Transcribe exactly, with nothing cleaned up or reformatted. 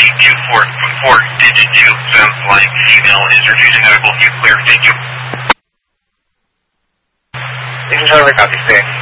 D two four four digit two sounds like female is refusing medical. You clear. Thank you. This is Charlie Copy, stay.